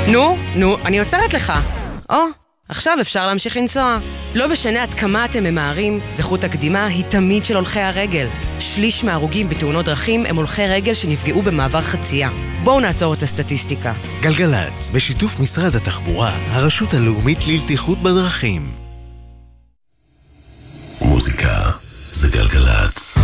נו, אני עוצרת לך. עכשיו אפשר להמשיך לנסוע. לא משנה עד כמה אתם ממהרים, זכות הקדימה היא תמיד של הולכי הרגל. שליש מההרוגים בתאונות דרכים הם הולכי רגל שנפגעו במעבר חצייה. בואו נעצור את הסטטיסטיקה. גלגלץ, בשיתוף משרד התחבורה, הרשות הלאומית לבטיחות בדרכים. מוזיקה זה גלגלץ.